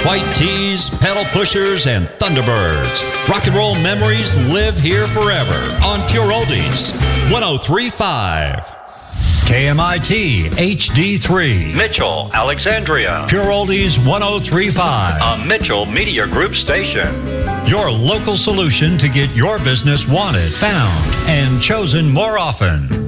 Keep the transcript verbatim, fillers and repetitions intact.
White tees, pedal pushers, and Thunderbirds. Rock and roll memories live here forever on Pure Oldies, one oh three point five. K M I T H D three. Mitchell, Alexandria. Pure Oldies one oh three point five. A Mitchell Media Group station. Your local solution to get your business wanted, found, and chosen more often.